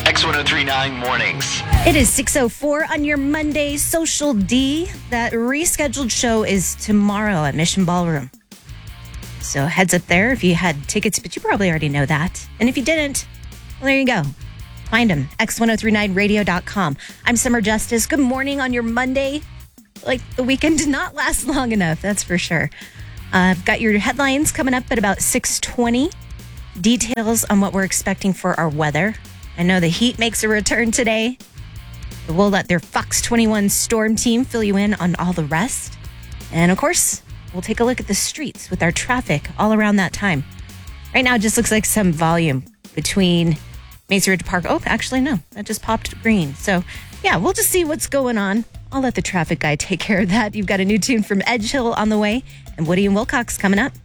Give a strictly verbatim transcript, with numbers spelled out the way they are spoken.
X ten thirty-nine Mornings. It is six oh four on your Monday. Social D. That rescheduled show is tomorrow at Mission Ballroom. So heads up there if you had tickets, but you probably already know that. And if you didn't, well, there you go. Find them. X ten thirty-nine radio dot com. I'm Summer Justice. Good morning on your Monday. Like, the weekend did not last long enough, that's for sure. Uh, I've got your headlines coming up at about six twenty. Details on what we're expecting for our weather. I know the heat makes a return today. We'll let their Fox twenty-one Storm team fill you in on all the rest. And, of course, we'll take a look at the streets with our traffic all around that time. Right now, it just looks like some volume between Mesa Ridge Park. Oh, actually, no. That just popped green. So, yeah, we'll just see what's going on. I'll let the traffic guy take care of that. You've got a new tune from Edge Hill on the way. And Woody and Wilcox coming up.